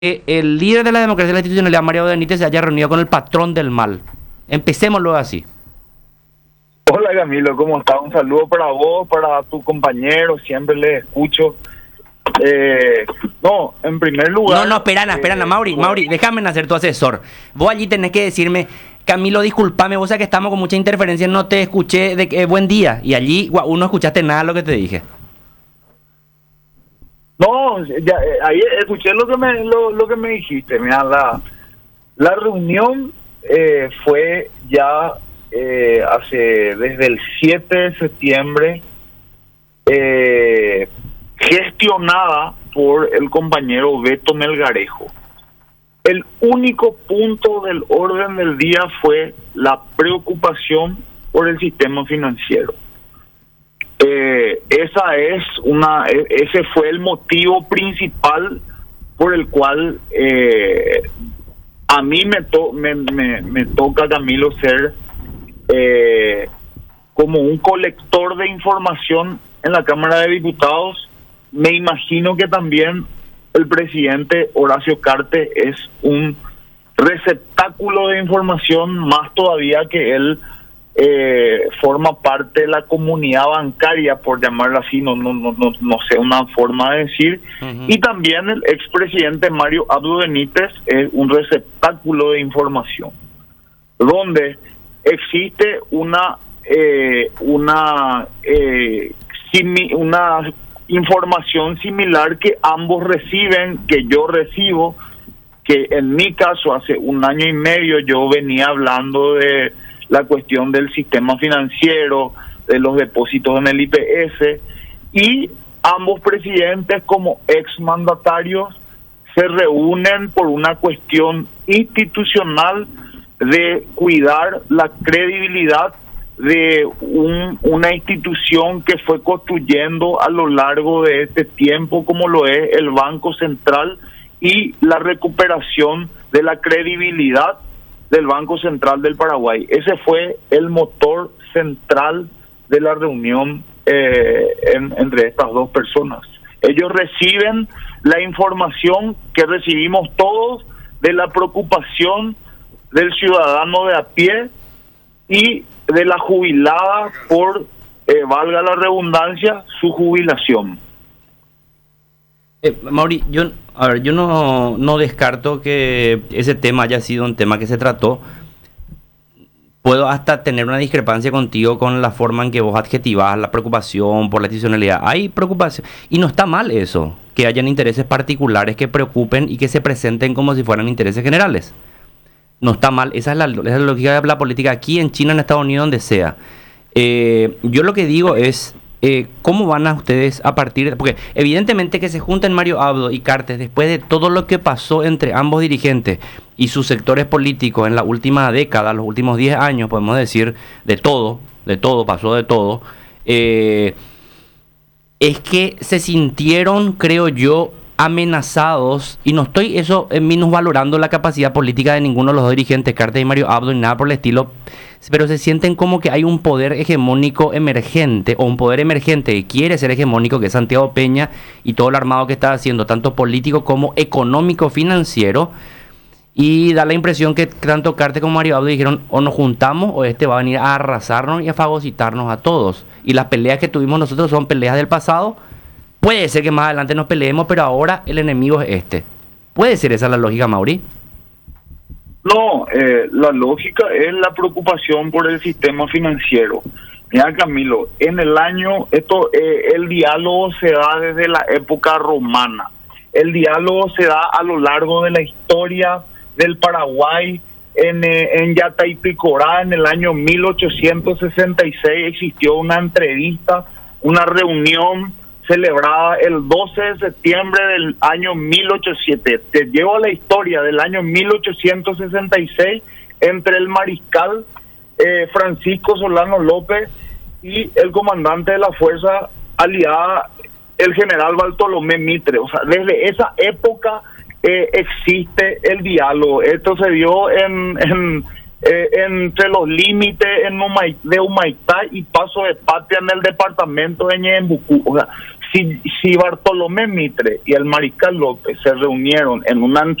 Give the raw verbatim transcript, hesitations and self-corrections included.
que el líder de la democracia de la institucionalidad, Mario Benítez, se haya reunido con el patrón del mal. Empecemos luego así. Hola Camilo, ¿cómo estás? Un saludo para vos, para tu compañero, siempre les escucho. Eh, no, en primer lugar... No, no, esperana, esperana, eh, Mauri, Mauri, déjame hacer tu asesor. Vos allí tenés que decirme, Camilo, discúlpame, vos sabés que estamos con mucha interferencia, no te escuché de que, eh, buen día. Y allí, guau, no escuchaste nada de lo que te dije. No, ya, eh, ahí escuché lo que me lo, lo que me dijiste. Mira, la, la reunión eh, fue ya eh, hace desde el siete de septiembre eh, gestionada por el compañero Beto Melgarejo. El único punto del orden del día fue la preocupación por el sistema financiero. Eh, esa es una, ese fue el motivo principal por el cual eh, a mí me, to, me, me, me toca, Camilo, ser eh, como un colector de información en la Cámara de Diputados. Me imagino que también el presidente Horacio Cartes es un receptáculo de información, más todavía que él eh, forma parte de la comunidad bancaria, por llamarlo así, no no no no, no sé una forma de decir. Uh-huh. Y también el expresidente Mario Abdo Benítez es un receptáculo de información, donde existe una eh, una eh, simi, una información similar que ambos reciben, que yo recibo, que en mi caso hace un año y medio yo venía hablando de la cuestión del sistema financiero, de los depósitos en el I P S, y ambos presidentes como exmandatarios se reúnen por una cuestión institucional de cuidar la credibilidad de un, una institución que fue construyendo a lo largo de este tiempo, como lo es el Banco Central, y la recuperación de la credibilidad del Banco Central del Paraguay. Ese fue el motor central de la reunión eh, en, entre estas dos personas. Ellos reciben la información que recibimos todos de la preocupación del ciudadano de a pie y de la jubilada por, eh, valga la redundancia, su jubilación. Eh, Mauri, yo, a ver, yo no, no descarto que ese tema haya sido un tema que se trató. Puedo hasta tener una discrepancia contigo con la forma en que vos adjetivas la preocupación por la institucionalidad. Hay preocupación, y no está mal eso, que hayan intereses particulares que preocupen y que se presenten como si fueran intereses generales. No está mal, esa es la, esa es la lógica de la política aquí, en China, en Estados Unidos, donde sea. Eh, yo lo que digo es, eh, ¿cómo van a ustedes a partir de...? Porque evidentemente que se junten Mario Abdo y Cartes después de todo lo que pasó entre ambos dirigentes y sus sectores políticos en la última década, los últimos diez años, podemos decir, de todo, de todo, pasó de todo, eh, es que se sintieron, creo yo, amenazados, y no estoy eso en minusvalorando la capacidad política de ninguno de los dos dirigentes, Cartes y Mario Abdo, ni nada por el estilo, pero se sienten como que hay un poder hegemónico emergente, o un poder emergente que quiere ser hegemónico, que es Santiago Peña, y todo el armado que está haciendo, tanto político como económico, financiero, y da la impresión que tanto Cartes como Mario Abdo dijeron, o nos juntamos, o este va a venir a arrasarnos y a fagocitarnos a todos, y las peleas que tuvimos nosotros son peleas del pasado. Puede ser que más adelante nos peleemos, pero ahora el enemigo es este. ¿Puede ser esa la lógica, Mauri? No, eh, la lógica es la preocupación por el sistema financiero. Mira, Camilo, en el año, esto, eh, el diálogo se da desde la época romana. El diálogo se da a lo largo de la historia del Paraguay. En, eh, en Yataiticorá, en el año mil ochocientos sesenta y seis, existió una entrevista, una reunión celebrada el doce de septiembre del año mil ochocientos. Te llevo a la historia del año mil ochocientos sesenta y seis entre el mariscal eh, Francisco Solano López y el comandante de la fuerza aliada, el general Bartolomé Mitre. O sea, desde esa época eh, existe el diálogo. Esto se dio en... en Eh, entre los límites en Humay, de Humaitá y Paso de Patria, en el departamento de Ñembucú. O sea, si, si Bartolomé Mitre y el mariscal López se reunieron en una